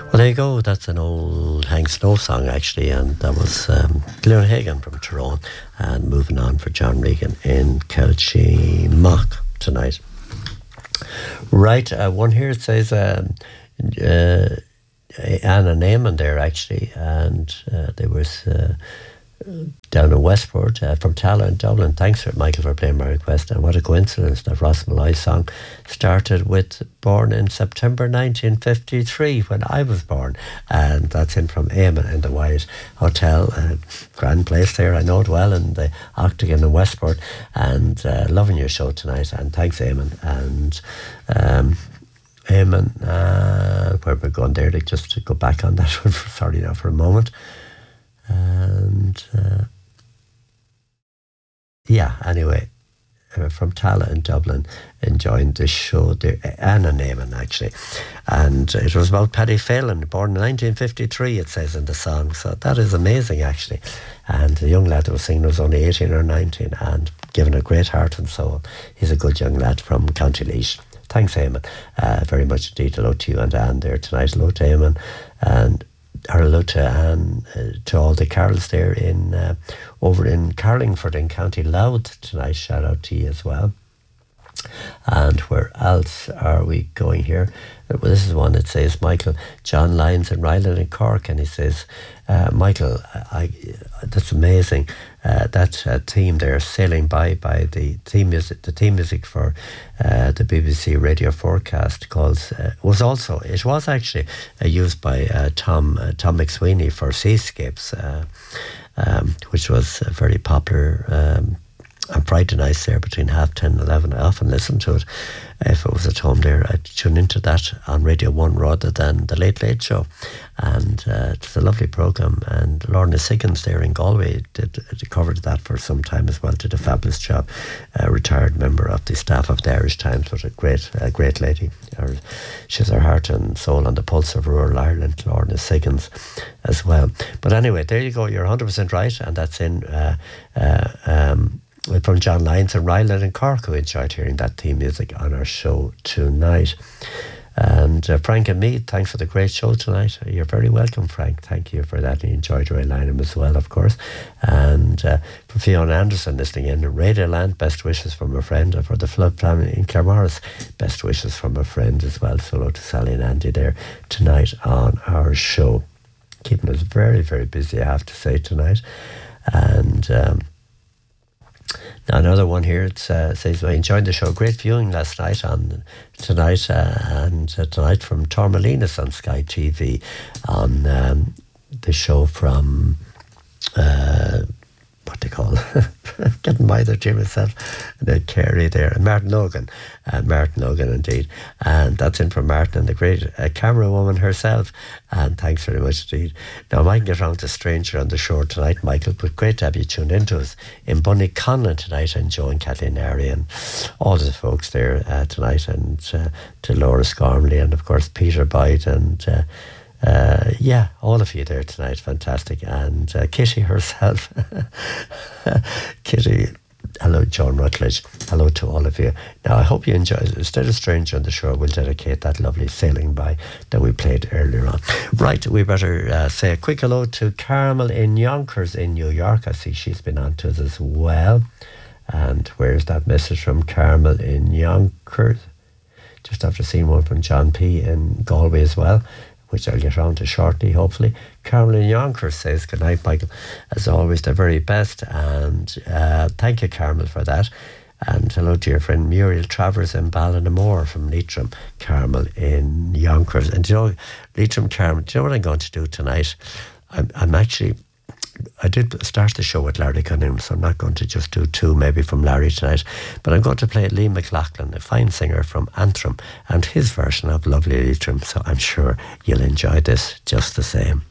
Well, there you go. That's an old Hank Snow song, actually, and that was Glenn Hagan from Tyrone. And moving on for John Regan in Kilchimock tonight. Right, one here it says Anna Neyman there, actually, and they was down in Westport from Tala in Dublin. Thanks, Michael, for playing my request. And what a coincidence that Ross Malloy's song started with born in September 1953 when I was born. And that's him from Eamon in the Wyatt Hotel. Grand place there, I know it well, in the Octagon in Westport. And loving your show tonight. And thanks, Eamon. And Eamon, where we're going there, just to go back on that one, sorry now for a moment. And anyway, from Tala in Dublin, enjoying the show there. Anna Neyman, actually, and it was about Paddy Phelan, born in 1953, it says in the song, so that is amazing, actually. And the young lad that was singing was only 18 or 19 and given a great heart and soul. He's a good young lad from County Laois. Thanks, Eamon, very much indeed. Hello to you and Anne there tonight. Hello to Eamon, and hello to Anne, to all the Carols there in over in Carlingford in County Louth tonight. Shout out to you as well. And where else are we going here? Well, this is one that says Michael John Lyons in Ryland in Cork, and he says, Michael, that's amazing. That theme there, Sailing by the theme music for the BBC radio forecast it was actually used by Tom McSweeney for Seascapes, which was very popular on Friday nights there between 10:30 and 11. I often listen to it. If I was at home there, I'd tune into that on Radio 1 rather than the Late Late Show. And it's a lovely programme. And Lorna Siggins there in Galway covered that for some time as well, did a fabulous job. A retired member of the staff of the Irish Times, but a great lady. She's her heart and soul on the pulse of rural Ireland, Lorna Siggins as well. But anyway, there you go. You're 100% right. And that's in from John Lyons and Ryland and Cork, who enjoyed hearing that theme music on our show tonight. And Frank and Mead, thanks for the great show tonight. You're very welcome, Frank. Thank you for that. And you enjoyed Ray Lynham as well, of course. And for Fiona Anderson listening in, Radioland, best wishes from a friend. And for the Flood family in Claremorris, best wishes from a friend as well. So hello to Sally and Andy there tonight on our show. Keeping us very, very busy, I have to say, tonight. And now another one here, it says, I enjoyed the show. Great viewing last night tonight from Tormelinas on Sky TV on the show from what they call getting by there to myself, and then Kerry there, and Martin Logan indeed, and that's in from Martin and the great camera woman herself, and thanks very much indeed. Now I might get around to Stranger on the Shore tonight, Michael, but great to have you tuned into us in Bunnyconlon tonight, and Joe and Kathleen Airy and all the folks there tonight, and to Laura Scormley and of course Peter Boyd and all of you there tonight, fantastic. And Kitty herself, Kitty, hello, John Rutledge, hello to all of you. Now I hope you enjoy it. Instead of Stranger on the Shore, we'll dedicate that lovely Sailing By that we played earlier on. Right, we better say a quick hello to Carmel in Yonkers in New York. I see she's been on to us as well. And where's that message from Carmel in Yonkers? Just after seeing one from John P. in Galway as well, which I'll get around to shortly, hopefully. Carolyn Yonkers says, good night, Michael. As always, the very best. And thank you, Carmel, for that. And hello to your friend Muriel Travers in Ballinamore from Leitrim, Carmel in Yonkers. And you know, Leitrim, Carmel, do you know what I'm going to do tonight? I did start the show with Larry Cunningham, so I'm not going to just do two maybe from Larry tonight, but I'm going to play Lee McLaughlin, a fine singer from Antrim, and his version of Lovely Leitrim, so I'm sure you'll enjoy this just the same.